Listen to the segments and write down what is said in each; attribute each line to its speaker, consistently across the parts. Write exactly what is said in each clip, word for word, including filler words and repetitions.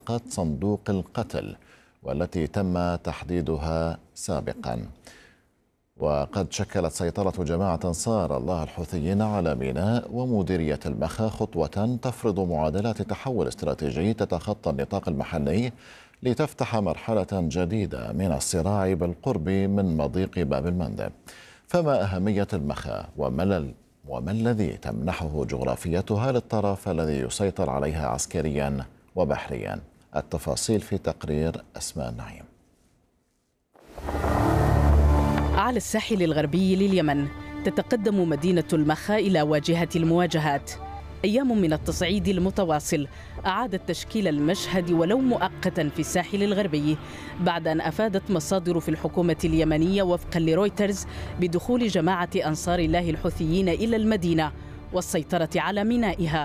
Speaker 1: صندوق القتل والتي تم تحديدها سابقا. وقد شكلت سيطرة جماعة أنصار الله الحوثيين على ميناء ومديرية المخا خطوة تفرض معادلات تحول استراتيجي تتخطى النطاق المحلي لتفتح مرحلة جديدة من الصراع بالقرب من مضيق باب المندب. فما أهمية المخا وما وما الذي تمنحه جغرافيتها للطرف الذي يسيطر عليها عسكريا وبحريا؟ التفاصيل في تقرير أسماء نعيم.
Speaker 2: على الساحل الغربي لليمن تتقدم مدينة المخا إلى واجهة المواجهات. أيام من التصعيد المتواصل أعادت تشكيل المشهد ولو مؤقتا في الساحل الغربي بعد أن أفادت مصادر في الحكومة اليمنية وفقا لرويترز بدخول جماعة أنصار الله الحوثيين إلى المدينة والسيطرة على مينائها.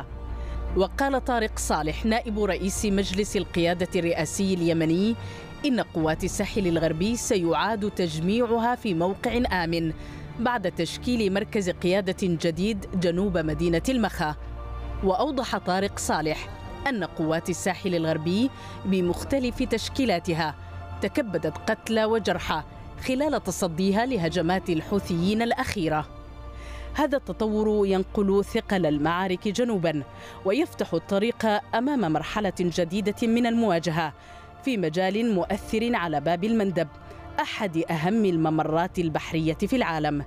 Speaker 2: وقال طارق صالح نائب رئيس مجلس القيادة الرئاسي اليمني إن قوات الساحل الغربي سيعاد تجميعها في موقع آمن بعد تشكيل مركز قيادة جديد جنوب مدينة المخا. وأوضح طارق صالح أن قوات الساحل الغربي بمختلف تشكيلاتها تكبدت قتلى وجرحى خلال تصديها لهجمات الحوثيين الأخيرة. هذا التطور ينقل ثقل المعارك جنوبا ويفتح الطريق أمام مرحلة جديدة من المواجهة في مجال مؤثر على باب المندب، أحد أهم الممرات البحرية في العالم.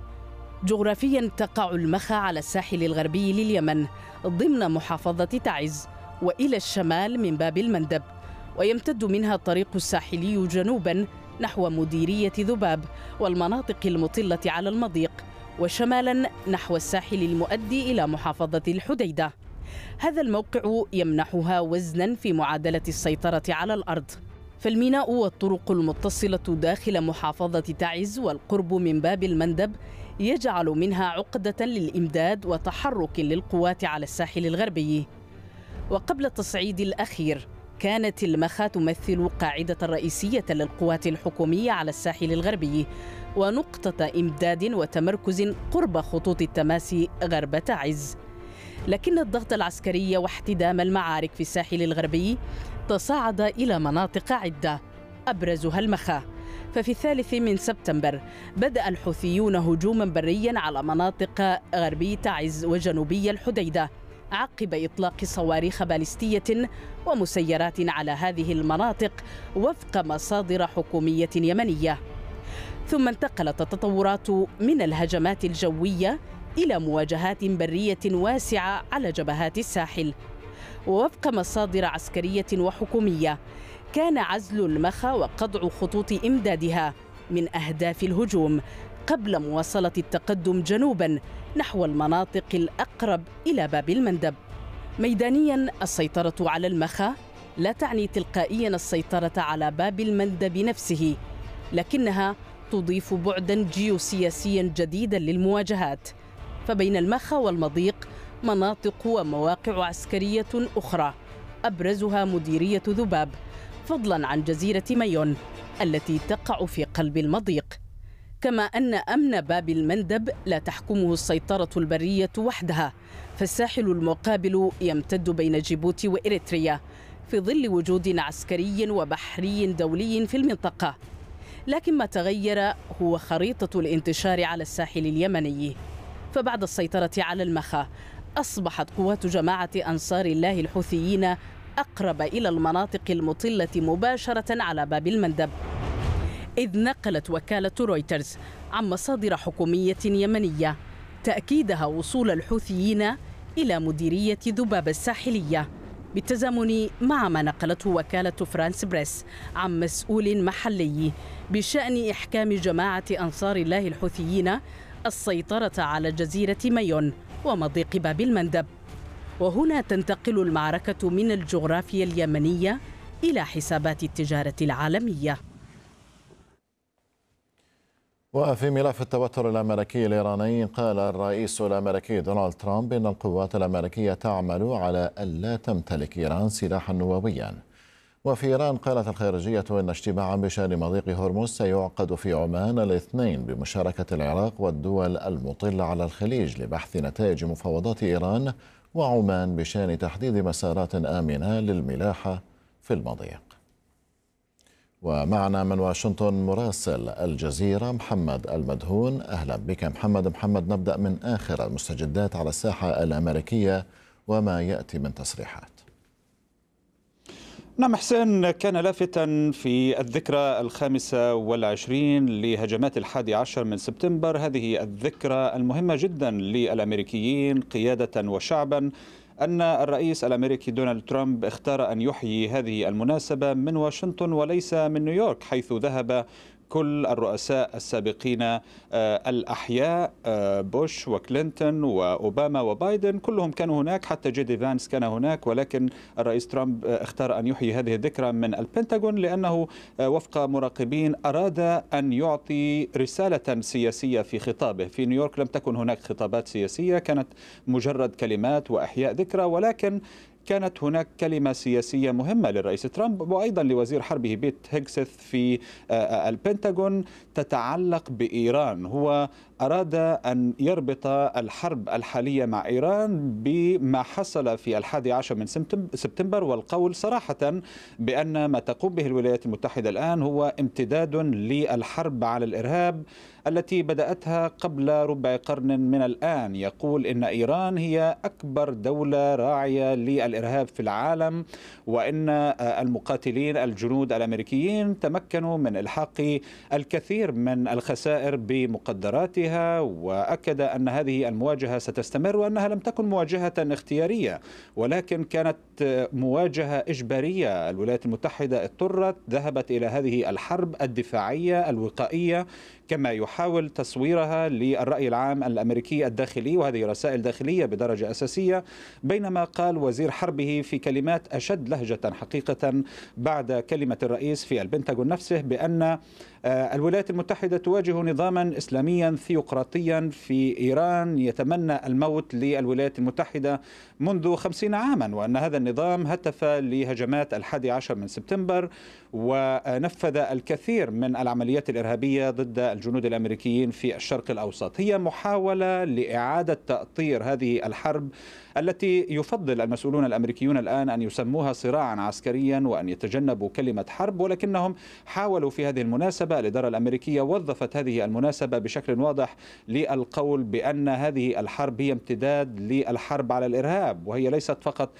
Speaker 2: جغرافيا تقع المخا على الساحل الغربي لليمن ضمن محافظة تعز وإلى الشمال من باب المندب، ويمتد منها الطريق الساحلي جنوبا نحو مديرية ذباب والمناطق المطلة على المضيق، وشمالا نحو الساحل المؤدي إلى محافظة الحديدة. هذا الموقع يمنحها وزنا في معادلة السيطرة على الأرض، فالميناء والطرق المتصلة داخل محافظة تعز والقرب من باب المندب يجعل منها عقدة للإمداد وتحرك للقوات على الساحل الغربي. وقبل التصعيد الأخير كانت المخا تمثل قاعدة رئيسية للقوات الحكومية على الساحل الغربي ونقطة إمداد وتمركز قرب خطوط التماس غرب تعز. لكن الضغط العسكري واحتدام المعارك في الساحل الغربي تصاعد إلى مناطق عدة أبرزها المخا. ففي الثالث من سبتمبر بدأ الحوثيون هجوما بريا على مناطق غربي تعز وجنوبي الحديدة عقب إطلاق صواريخ باليستية ومسيرات على هذه المناطق وفق مصادر حكومية يمنية. ثم انتقلت التطورات من الهجمات الجوية إلى مواجهات برية واسعة على جبهات الساحل. ووفق مصادر عسكرية وحكومية كان عزل المخا وقطع خطوط إمدادها من أهداف الهجوم قبل مواصلة التقدم جنوبا نحو المناطق الأقرب إلى باب المندب. ميدانيا السيطرة على المخا لا تعني تلقائيا السيطرة على باب المندب نفسه، لكنها تضيف بعدا جيوسياسيا جديدا للمواجهات. فبين المخا والمضيق مناطق ومواقع عسكرية أخرى أبرزها مديرية ذباب، فضلا عن جزيرة مايون التي تقع في قلب المضيق. كما أن أمن باب المندب لا تحكمه السيطرة البرية وحدها، فالساحل المقابل يمتد بين جيبوتي وإريتريا في ظل وجود عسكري وبحري دولي في المنطقة. لكن ما تغير هو خريطة الانتشار على الساحل اليمني، فبعد السيطرة على المخا أصبحت قوات جماعة أنصار الله الحوثيين أقرب إلى المناطق المطلة مباشرة على باب المندب، إذ نقلت وكالة رويترز عن مصادر حكومية يمنية تأكيدها وصول الحوثيين إلى مديرية ذباب الساحلية، بالتزامن مع ما نقلته وكالة فرانس بريس عن مسؤول محلي بشأن إحكام جماعة أنصار الله الحوثيين السيطرة على جزيرة مايون ومضيق باب المندب. وهنا تنتقل المعركة من الجغرافيا اليمنية إلى حسابات التجارة العالمية.
Speaker 1: وفي ملف التوتر الأمريكي الإيراني، قال الرئيس الأمريكي دونالد ترامب إن القوات الأمريكية تعمل على ألا تمتلك إيران سلاحا نوويا. وفي إيران قالت الخارجية إن اجتماعا بشأن مضيق هرمز سيعقد في عمان الاثنين بمشاركة العراق والدول المطلة على الخليج لبحث نتائج مفاوضات إيران وعمان بشأن تحديد مسارات آمنة للملاحة في المضيق. ومعنا من واشنطن مراسل الجزيرة محمد المدهون. أهلا بك محمد. محمد، نبدأ من آخر المستجدات على الساحة الأمريكية وما يأتي من تصريحات.
Speaker 3: نعم حسين، كان لافتا في الذكرى الخامسة والعشرين لهجمات الحادي عشر من سبتمبر، هذه الذكرى المهمة جدا للأمريكيين قيادة وشعبا، أن الرئيس الأمريكي دونالد ترامب اختار أن يحيي هذه المناسبة من واشنطن وليس من نيويورك، حيث ذهب كل الرؤساء السابقين الأحياء، بوش وكلينتون وأوباما وبايدن، كلهم كانوا هناك، حتى جي دي فانس كان هناك. ولكن الرئيس ترامب اختار أن يحيي هذه الذكرى من البنتاغون، لأنه وفق مراقبين أراد أن يعطي رسالة سياسية في خطابه. في نيويورك لم تكن هناك خطابات سياسية، كانت مجرد كلمات وإحياء ذكرى، ولكن كانت هناك كلمة سياسية مهمة للرئيس ترامب وأيضا لوزير حربه بيت هيغسيث في البنتاغون تتعلق بإيران. هو أراد أن يربط الحرب الحالية مع إيران بما حصل في الحادي عشر من سبتمبر، والقول صراحة بأن ما تقوم به الولايات المتحدة الآن هو امتداد للحرب على الإرهاب التي بدأتها قبل ربع قرن من الآن. يقول إن إيران هي أكبر دولة راعية للإرهاب في العالم، وإن المقاتلين الجنود الأمريكيين تمكنوا من إلحاق الكثير من الخسائر بمقدراتها، وأكد أن هذه المواجهة ستستمر وأنها لم تكن مواجهة اختيارية ولكن كانت مواجهة إجبارية. الولايات المتحدة اضطرت، ذهبت إلى هذه الحرب الدفاعية الوقائية كما يحاول تصويرها للرأي العام الأمريكي الداخلي، وهذه رسائل داخلية بدرجة أساسية. بينما قال وزير حربه في كلمات أشد لهجة حقيقة بعد كلمة الرئيس في البنتاغون نفسه بأن الولايات المتحدة تواجه نظاما إسلاميا ثيوقراطيا في إيران يتمنى الموت للولايات المتحدة منذ خمسين عاما، وأن هذا النظام هتف لهجمات الحادي عشر من سبتمبر ونفذ الكثير من العمليات الإرهابية ضد الجنود الأمريكيين في الشرق الأوسط. هي محاولة لإعادة تأطير هذه الحرب التي يفضل المسؤولون الأمريكيون الآن أن يسموها صراعا عسكريا وأن يتجنبوا كلمة حرب، ولكنهم حاولوا في هذه المناسبة. الإدارة الأمريكية وظفت هذه المناسبة بشكل واضح للقول بأن هذه الحرب هي امتداد للحرب على الإرهاب، وهي ليست فقط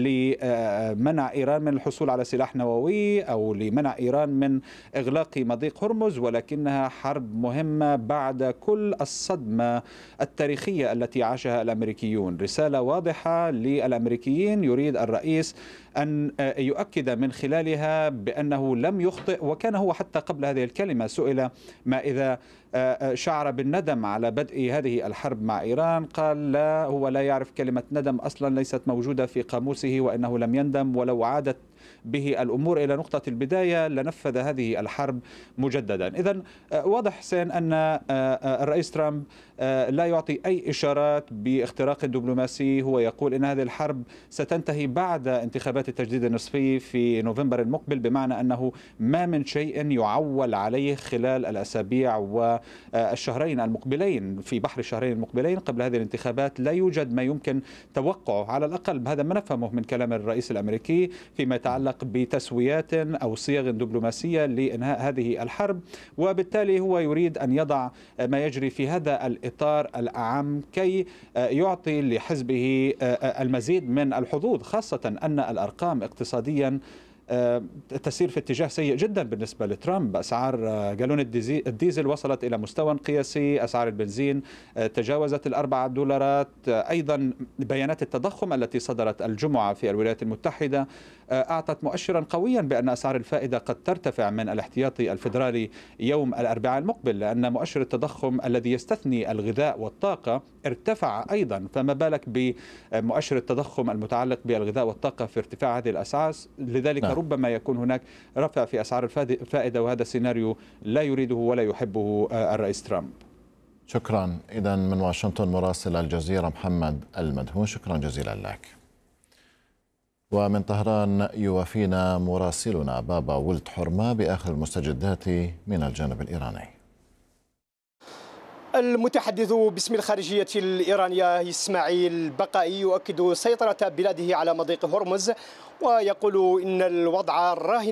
Speaker 3: لمنع إيران من الحصول على سلاح نووي أو لمنع إيران من إغلاق مضيق هرمز، ولكنها حرب مهمة بعد كل الصدمة التاريخية التي عاشها الأمريكيون. رسالة واضحة للأمريكيين يريد الرئيس أن يؤكد من خلالها بأنه لم يخطئ، وكان هو حتى قبل هذه الكلمة سئل ما إذا شعر بالندم على بدء هذه الحرب مع إيران، قال لا، هو لا يعرف كلمة ندم، أصلا ليست موجودة في قاموسه، وأنه لم يندم، ولو عادت به الأمور إلى نقطة البداية لنفذ هذه الحرب مجددا. إذن واضح حسين أن الرئيس ترامب لا يعطي أي إشارات باختراق دبلوماسي. هو يقول إن هذه الحرب ستنتهي بعد انتخابات التجديد النصفي في نوفمبر المقبل، بمعنى أنه ما من شيء يعول عليه خلال الأسابيع والشهرين المقبلين، في بحر الشهرين المقبلين قبل هذه الانتخابات لا يوجد ما يمكن توقعه، على الأقل هذا ما نفهمه من كلام الرئيس الأمريكي فيما يتعلق بتسويات أو صيغ دبلوماسية لإنهاء هذه الحرب. وبالتالي هو يريد أن يضع ما يجري في هذا الإطار الأعم كي يعطي لحزبه المزيد من الحظوظ، خاصة أن الأرقام اقتصاديا تسير في اتجاه سيء جدا بالنسبة لترامب. أسعار جالون الديزل وصلت إلى مستوى قياسي، أسعار البنزين تجاوزت الأربعة دولارات. أيضا بيانات التضخم التي صدرت الجمعة في الولايات المتحدة أعطت مؤشرا قويا بأن أسعار الفائدة قد ترتفع من الاحتياطي الفيدرالي يوم الأربعاء المقبل، لأن مؤشر التضخم الذي يستثني الغذاء والطاقة ارتفع أيضا، فما بالك بمؤشر التضخم المتعلق بالغذاء والطاقة في ارتفاع هذه الأسعار. لذلك نعم. ربما يكون هناك رفع في أسعار الفائدة، وهذا سيناريو لا يريده ولا يحبه الرئيس ترامب.
Speaker 1: شكرا. إذن من واشنطن مراسل الجزيرة محمد المدهون، شكرا جزيلا لك. ومن طهران يوافينا مراسلنا بابا ولد حرمة بآخر المستجدات من الجانب الإيراني.
Speaker 4: المتحدث باسم الخارجية الإيرانية إسماعيل بقائي يؤكد سيطرة بلاده على مضيق هرمز ويقول إن الوضع الراهن